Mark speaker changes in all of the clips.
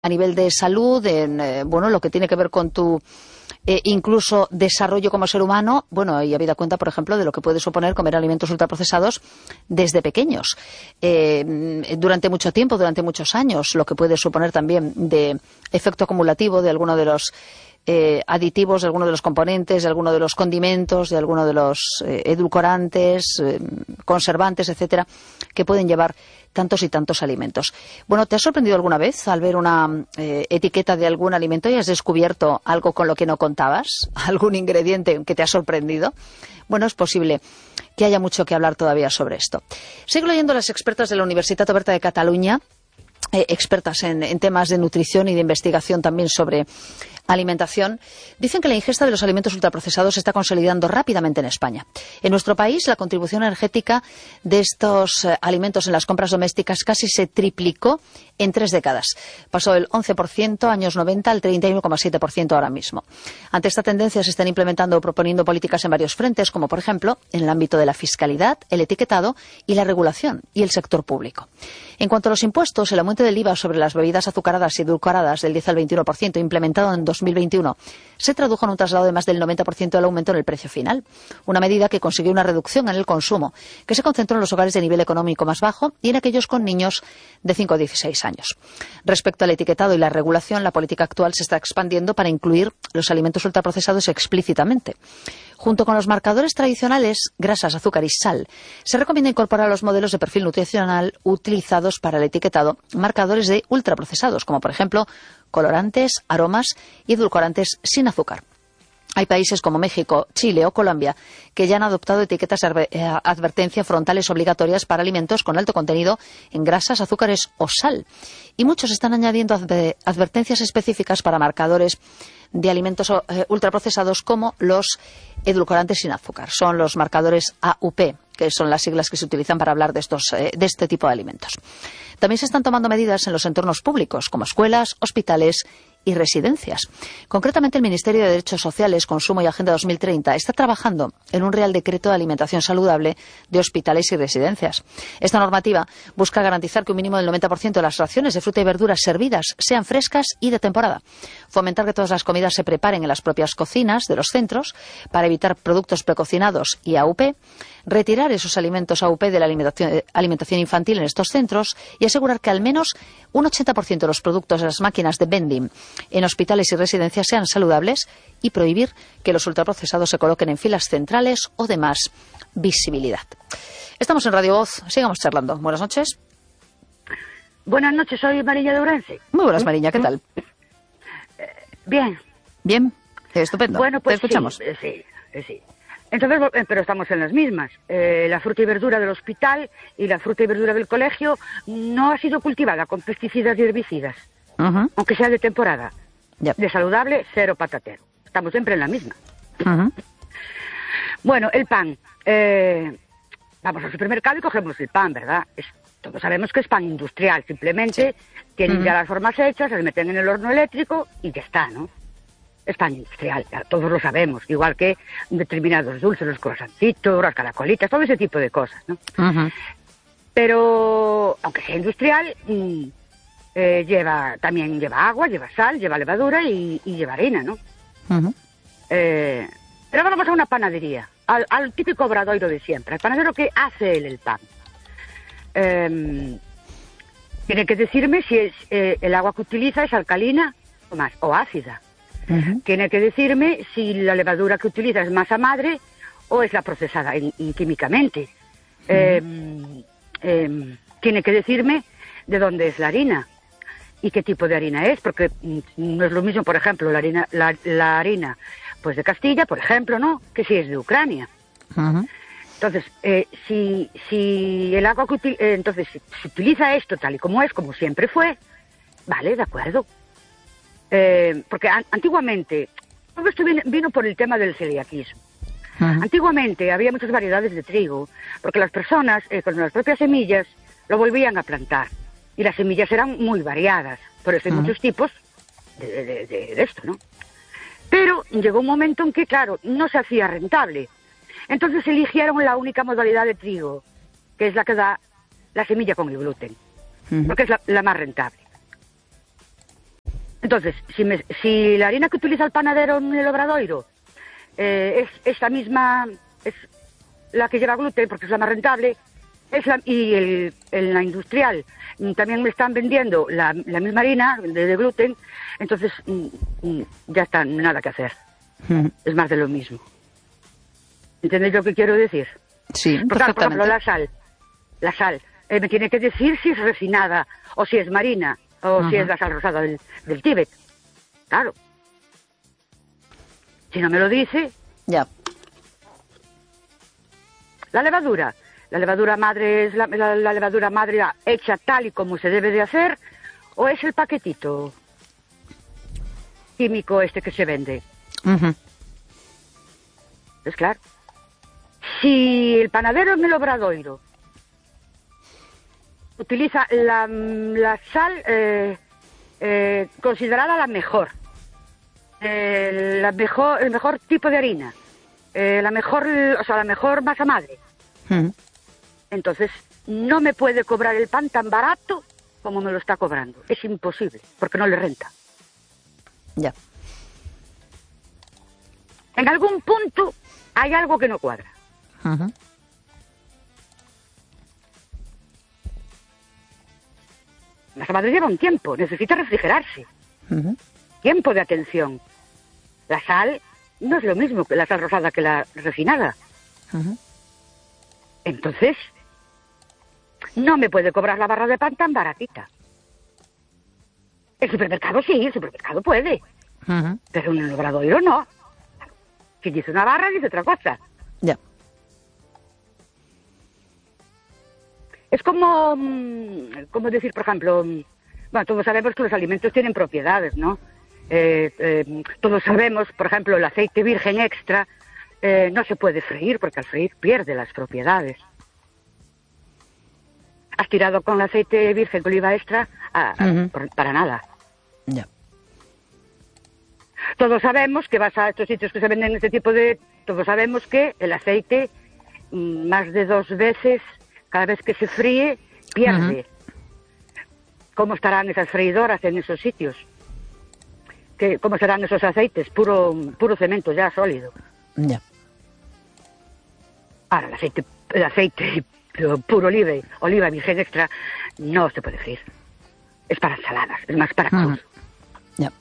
Speaker 1: a nivel de salud, en bueno, lo que tiene que ver con tu incluso desarrollo como ser humano, bueno, y habida cuenta, por ejemplo, de lo que puede suponer comer alimentos ultraprocesados desde pequeños. Durante mucho tiempo, durante muchos años, lo que puede suponer también de efecto acumulativo de alguno de los aditivos, de alguno de los componentes, de alguno de los condimentos, de alguno de los edulcorantes, conservantes, etcétera, que pueden llevar tantos y tantos alimentos. Bueno, ¿te has sorprendido alguna vez al ver una etiqueta de algún alimento y has descubierto algo con lo que no contabas? ¿Algún ingrediente que te ha sorprendido? Bueno, es posible que haya mucho que hablar todavía sobre esto. Sigo leyendo a las expertas de la Universitat Oberta de Cataluña, expertas en temas de nutrición y de investigación también sobre alimentación, dicen que la ingesta de los alimentos ultraprocesados se está consolidando rápidamente en España. En nuestro país, la contribución energética de estos alimentos en las compras domésticas casi se triplicó en 3 décadas. Pasó del 11% años 90 al 31,7% ahora mismo. Ante esta tendencia se están implementando o proponiendo políticas en varios frentes, como por ejemplo en el ámbito de la fiscalidad, el etiquetado y la regulación y el sector público. En cuanto a los impuestos, el aumento del IVA sobre las bebidas azucaradas y edulcoradas del 10 al 21% implementado en 2021 se tradujo en un traslado de más del 90% del aumento en el precio final, una medida que consiguió una reducción en el consumo, que se concentró en los hogares de nivel económico más bajo y en aquellos con niños de 5 a 16 años. Respecto al etiquetado y la regulación, la política actual se está expandiendo para incluir los alimentos ultraprocesados explícitamente. Junto con los marcadores tradicionales, grasas, azúcar y sal, se recomienda incorporar a los modelos de perfil nutricional utilizados para el etiquetado marcadores de ultraprocesados, como por ejemplo colorantes, aromas y edulcorantes sin azúcar. Hay países como México, Chile o Colombia que ya han adoptado etiquetas advertencia frontales obligatorias para alimentos con alto contenido en grasas, azúcares o sal. Y muchos están añadiendo advertencias específicas para marcadores de alimentos ultraprocesados como los edulcorantes sin azúcar. Son los marcadores AUP, que son las siglas que se utilizan para hablar de este tipo de alimentos. También se están tomando medidas en los entornos públicos, como escuelas, hospitales y residencias. Concretamente, el Ministerio de Derechos Sociales, Consumo y Agenda 2030 está trabajando en un Real Decreto de Alimentación Saludable de hospitales y residencias. Esta normativa busca garantizar que un mínimo del 90% de las raciones de fruta y verduras servidas sean frescas y de temporada, fomentar que todas las comidas se preparen en las propias cocinas de los centros para evitar productos precocinados y AUP, retirar esos alimentos AUP de la alimentación infantil en estos centros y asegurar que al menos un 80% de los productos de las máquinas de vending en hospitales y residencias sean saludables y prohibir que los ultraprocesados se coloquen en filas centrales o de más visibilidad. Estamos en Radio Voz, sigamos charlando. Buenas noches.
Speaker 2: Buenas noches, soy Mariña de Ourense.
Speaker 1: Muy buenas, Mariña, ¿qué tal?
Speaker 2: Bien.
Speaker 1: Bien, estupendo.
Speaker 2: Bueno, pues
Speaker 1: te escuchamos.
Speaker 2: Sí. Entonces, pero estamos en las mismas. La fruta y verdura del hospital y la fruta y verdura del colegio no ha sido cultivada con pesticidas y herbicidas, aunque sea de temporada.
Speaker 1: Yep.
Speaker 2: De saludable, cero patatero. Estamos siempre en la misma. Bueno, el pan. Vamos al supermercado y cogemos el pan, ¿verdad? Todos sabemos que es pan industrial. Simplemente tienen ya las formas hechas, se meten en el horno eléctrico y ya está, ¿no? Es pan industrial, ya todos lo sabemos, igual que determinados dulces, los croissantitos, las caracolitas, todo ese tipo de cosas, ¿no? Pero, aunque sea industrial, también lleva agua, lleva sal, lleva levadura y lleva harina, ¿no? Pero ahora vamos a una panadería, al típico obradoiro de siempre, al panadero que hace él el pan. Tiene que decirme si es el agua que utiliza es alcalina o ácida. Tiene que decirme si la levadura que utiliza es masa madre o es la procesada químicamente. Tiene que decirme de dónde es la harina y qué tipo de harina es, porque no es lo mismo, por ejemplo, la harina pues de Castilla, por ejemplo, ¿no?, que si es de Ucrania. Entonces, si el agua que entonces si utiliza esto tal y como es, como siempre fue, vale, de acuerdo. Porque antiguamente, todo esto vino por el tema del celiaquismo. Antiguamente había muchas variedades de trigo, porque las personas con las propias semillas lo volvían a plantar. Y las semillas eran muy variadas, por eso hay muchos tipos de esto, ¿no? Pero llegó un momento en que, claro, no se hacía rentable. Entonces eligieron la única modalidad de trigo, que es la que da la semilla con el gluten, porque es la más rentable. Entonces, si la harina que utiliza el panadero en el Obradoiro es esta misma, es la que lleva gluten, porque es la más rentable, y la industrial también me están vendiendo la misma harina de gluten, entonces ya está, nada que hacer. Es más de lo mismo. ¿Entendéis lo que quiero decir?
Speaker 1: Sí,
Speaker 2: por ejemplo, la sal. Me tiene que decir si es refinada, o si es marina, o si es la sal rosada del Tíbet. Claro. Si no me lo dice...
Speaker 1: Ya.
Speaker 2: La levadura madre es la levadura madre hecha tal y como se debe de hacer, o es el paquetito químico este que se vende. Es claro. Si el panadero en el Obradoiro utiliza la sal considerada la mejor, el mejor tipo de harina, la mejor masa madre, entonces no me puede cobrar el pan tan barato como me lo está cobrando. Es imposible, porque no le renta.
Speaker 1: Ya.
Speaker 2: En algún punto hay algo que no cuadra. La masa madre lleva un tiempo, necesita refrigerarse. Tiempo de atención. La sal no es lo mismo que la sal rosada que la refinada. Entonces, no me puede cobrar la barra de pan tan baratita. El supermercado sí, el supermercado puede. Pero en el Obradoiro no. Si dice una barra, dice otra cosa.
Speaker 1: Ya.
Speaker 2: Es como decir, por ejemplo, bueno, todos sabemos que los alimentos tienen propiedades, ¿no? Todos sabemos, por ejemplo, el aceite virgen extra no se puede freír porque al freír pierde las propiedades. Has tirado con el aceite virgen con oliva extra para nada.
Speaker 1: Ya.
Speaker 2: Todos sabemos que vas a estos sitios que se venden este tipo de... Todos sabemos que el aceite más de 2 veces, cada vez que se fríe, pierde. ¿Cómo estarán esas freidoras en esos sitios? ¿Cómo serán esos aceites? Puro cemento ya sólido.
Speaker 1: Ya.
Speaker 2: Ahora, el aceite puro oliva virgen extra, no se puede freír. Es para ensaladas, es más para cruz.
Speaker 1: Ya.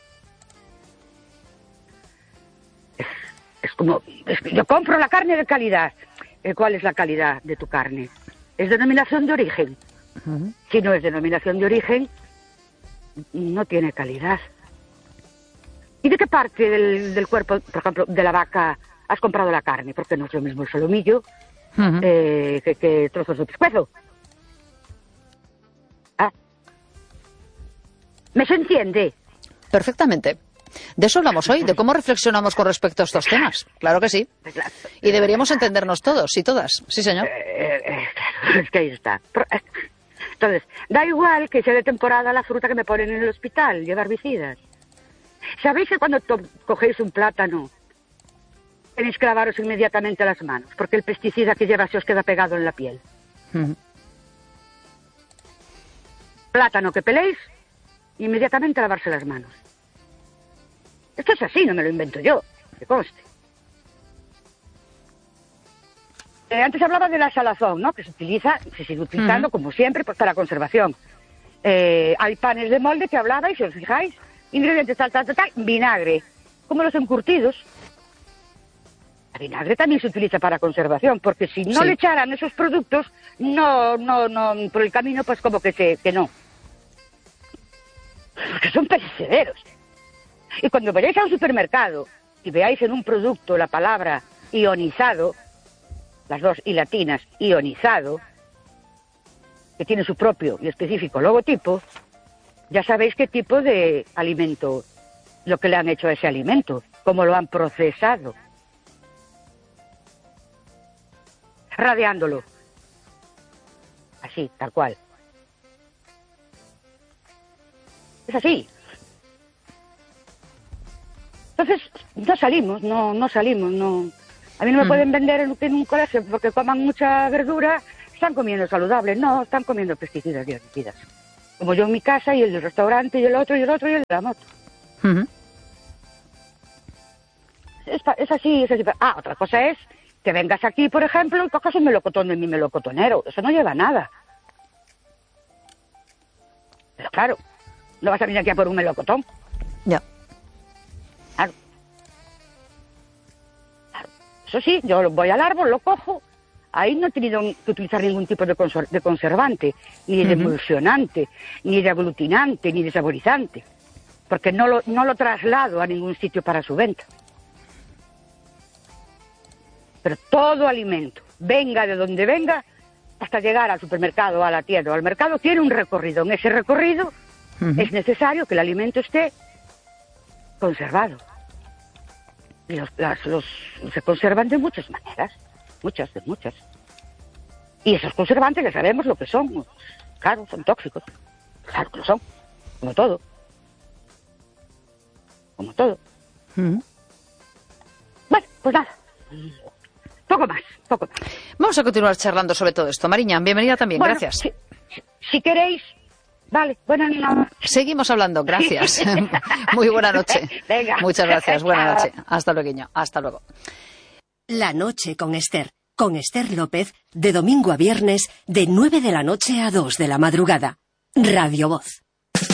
Speaker 2: Es como, yo compro la carne de calidad. ¿Cuál es la calidad de tu carne? ¿Es denominación de origen? Si no es denominación de origen, no tiene calidad. ¿Y de qué parte del cuerpo, por ejemplo, de la vaca has comprado la carne? Porque no es lo mismo el solomillo que trozos de pescuezo. ¿Ah? ¿Me se entiende?
Speaker 1: Perfectamente. De eso hablamos hoy, de cómo reflexionamos con respecto a estos temas. Claro que sí. Y deberíamos entendernos todos y todas. Sí, señor.
Speaker 2: Claro, es que ahí está. Entonces, da igual que sea de temporada la fruta que me ponen en el hospital, lleva herbicidas. ¿Sabéis que cuando cogéis un plátano tenéis que lavaros inmediatamente las manos? Porque el pesticida que lleva se os queda pegado en la piel. Plátano que peléis, inmediatamente lavarse las manos. Esto es así, no me lo invento yo, que conste. Antes hablaba de la salazón, ¿no? Que se sigue utilizando, como siempre, pues para conservación. Hay panes de molde que hablaba, y si os fijáis, ingredientes tal, vinagre. Como los encurtidos. El vinagre también se utiliza para conservación, porque si no le echaran esos productos, no, por el camino, pues como que no. Porque son perecederos. Y cuando vayáis a un supermercado y veáis en un producto la palabra ionizado, las dos y latinas, ionizado, que tiene su propio y específico logotipo, ya sabéis qué tipo de alimento, lo que le han hecho a ese alimento, cómo lo han procesado. Radiándolo. Así, tal cual. Es así. Entonces, no salimos. A mí no me pueden vender en un colegio porque coman mucha verdura, están comiendo saludable. No, están comiendo pesticidas y herbicidas. Como yo en mi casa, y el del restaurante, y el otro, y el otro, y el de la moto.
Speaker 1: Ujú.
Speaker 2: Es así. Otra cosa es que vengas aquí, por ejemplo, y cojas un melocotón de mi melocotonero. Eso no lleva nada. Pero claro, no vas a venir aquí a por un melocotón.
Speaker 1: Ya.
Speaker 2: Claro. Eso sí, yo voy al árbol, lo cojo. Ahí no he tenido que utilizar ningún tipo de conservante, ni de emulsionante, ni de aglutinante, ni de saborizante. Porque no lo traslado a ningún sitio para su venta. Pero todo alimento, venga de donde venga, hasta llegar al supermercado, a la tienda o al mercado, tiene un recorrido. En ese recorrido es necesario que el alimento esté conservado. Y los se conservan de muchas maneras, muchas. Y esos conservantes ya sabemos lo que son. Claro, son tóxicos. Claro que lo son, como todo. Bueno, pues nada. Poco más.
Speaker 1: Vamos a continuar charlando sobre todo esto. Mariña, bienvenida también,
Speaker 2: Bueno,
Speaker 1: gracias.
Speaker 2: Si queréis, vale, buenas noches.
Speaker 1: Seguimos hablando, gracias. Muy buena noche.
Speaker 2: Venga.
Speaker 1: Muchas gracias, buena noche. Hasta luego. Hasta luego.
Speaker 3: La noche con Esther López, de domingo a viernes, de 9 de la noche a 2 de la madrugada. Radio Voz.